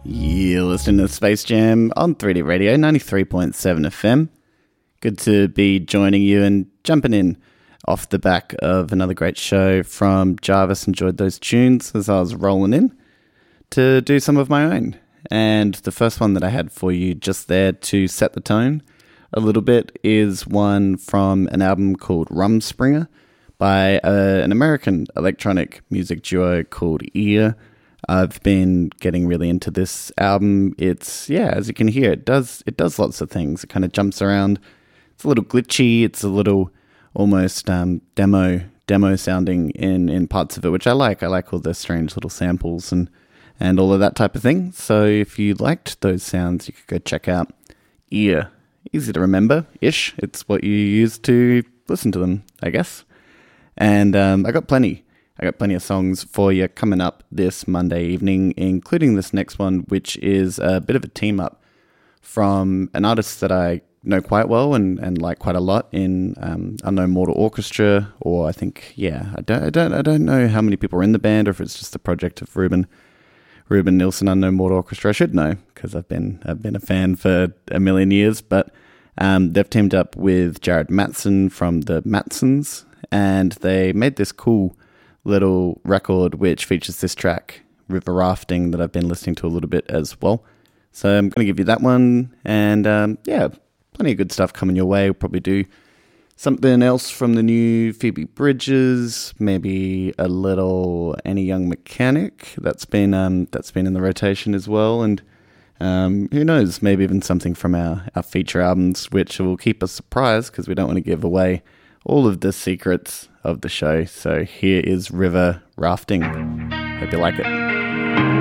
You're listening to Space Jam on 3D Radio 93.7 FM. Good to be joining you and jumping in off the back of another great show from Jarvis. Enjoyed those tunes as I was rolling in to do some of my own. And the first one that I had for you just there to set the tone a little bit is one from an album called Rumspringa by an American electronic music duo called Ear. I've been getting really into this album. It's, as you can hear, it does lots of things. It kind of jumps around. It's a little glitchy. It's a little almost demo sounding in parts of it, which I like. I like all the strange little samples and all of that type of thing. So if you liked those sounds, you could go check out Ear. Easy to remember-ish. It's what you use to listen to them, I guess. And I got plenty of songs for you coming up this Monday evening, including this next one, which is a bit of a team up from an artist that I know quite well and like quite a lot in Unknown Mortal Orchestra, or I think, I don't know how many people are in the band, or if it's just a project of Ruben Nilsson, Unknown Mortal Orchestra. I should know because I've been a fan for a million years, but they've teamed up with Jared Matson from the Matsons, and they made this cool little record which features this track, River Rafting, that I've been listening to a little bit as well. So I'm going to give you that one, and plenty of good stuff coming your way. We'll probably do something else from the new Phoebe Bridgers, maybe a little Any Young Mechanic that's been in the rotation as well, and who knows, maybe even something from our feature albums, which will keep us surprised because we don't want to give away all of the secrets of the show. So here is River Rafting. Hope you like it.